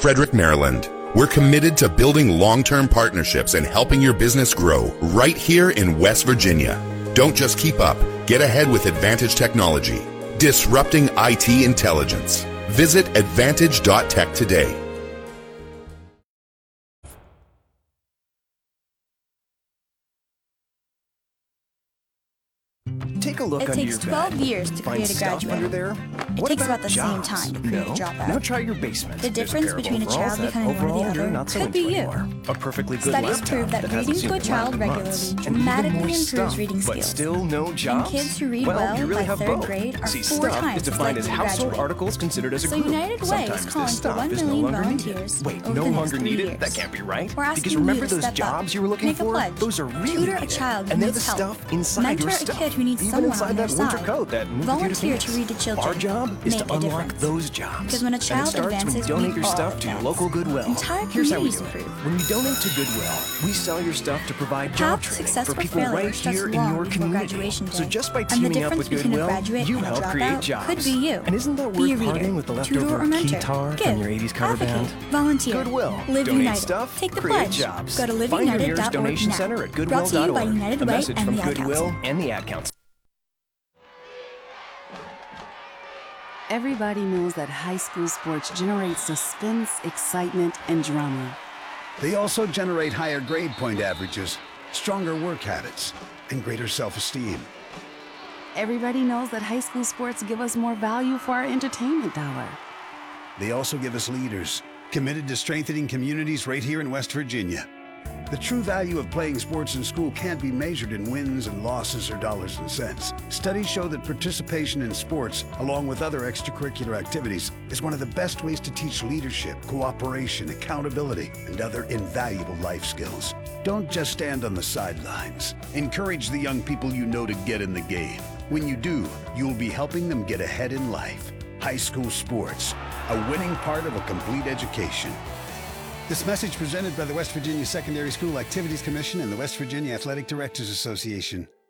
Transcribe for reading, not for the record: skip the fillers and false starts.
Frederick, Maryland. We're committed to building long-term partnerships and helping your business grow right here in West Virginia. Don't just keep up. Get ahead with Advantage Technology, disrupting IT intelligence. Visit advantage.tech today. Take a look It under takes your 12 bed. years to Find create a stuff graduate. under there. It What takes about about the same jobs? time to create a No. dropout. Now try your basement. The There's difference pair of between a overalls child that becoming one or the overall other you're not so could into be you. anymore. A perfectly good Studies laptop prove that hasn't reading seen to a the child light in regularly months. And dramatically even more improves stuff, reading but skills. still no jobs? kids who read well, well you really by have third both. grade are See, 4 stuff times is defined as likely to household graduate. articles considered as a So group. United Way is Sometimes calling this for stuff 1 is no million longer volunteers needed. Wait, over no the next longer 3 needed? years. That can't be right. We're asking Because you remember to those step jobs up, you were looking make a for? pledge, Those are really tutor a needed. child who And they're the needs help, stuff inside mentor your a stuff. kid who needs Even someone inside on their that winter side. coat that movie theaters Volunteer need. to read to children. Our job is Make to a unlock difference. those jobs. Because when a And it child starts when you advances, donate we your all stuff to your advance. local Goodwill. Entire Here's how we communities do it. improve. When you donate to Goodwill, we sell your stuff to provide job Path to training success for or people failure right starts here in long your before community. graduation So day. just by And the teaming up difference with between a Goodwill, graduate you and a help create dropout jobs. could be you. And isn't that Be a worth reader, parting with the tutor leftover or mentor. guitar Give, from your 80s cover advocate, band? volunteer, Goodwill. Live Donate United. stuff, Take the create pledge. jobs. Go to Find your nearest liveunited.org donation now. center at Brought to you by goodwill.org. United A Way message and from the Ad Goodwill Council. and the Ad Council. Everybody knows that high school sports generate suspense, excitement, and drama. They also generate higher grade point averages, stronger work habits, and greater self-esteem. Everybody knows that high school sports give us more value for our entertainment dollar. They also give us leaders, committed to strengthening communities right here in West Virginia. The true value of playing sports in school can't be measured in wins and losses or dollars and cents. Studies show that participation in sports, along with other extracurricular activities, is one of the best ways to teach leadership, cooperation, accountability, and other invaluable life skills. Don't just stand on the sidelines. Encourage the young people you know to get in the game. When you do, you'll be helping them get ahead in life. High school sports, a winning part of a complete education. This message presented by the West Virginia Secondary School Activities Commission and the West Virginia Athletic Directors Association.